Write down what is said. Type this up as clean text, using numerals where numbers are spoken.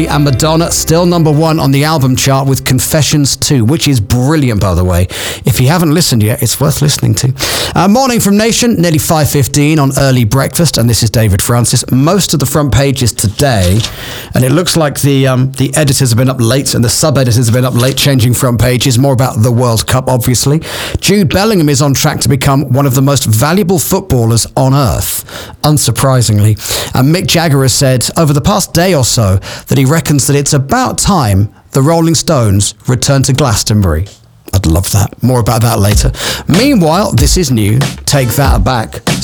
And Madonna still number one on the album chart with Confessions 2, which is brilliant, by the way. If you haven't listened yet, it's worth listening to. Morning from Nation, nearly 5:15 on Early Breakfast, and this is David Francis. Most of the front pages today, and it looks like the editors have been up late and the sub-editors have been up late changing front pages, more about the World Cup, obviously. Jude Bellingham is on track to become one of the most valuable footballers on earth, unsurprisingly. And Mick Jagger has said over the past day or so that he reckons that it's about time the Rolling Stones return to Glastonbury. I'd love that. More about that later. Meanwhile, this is new. Take That Back.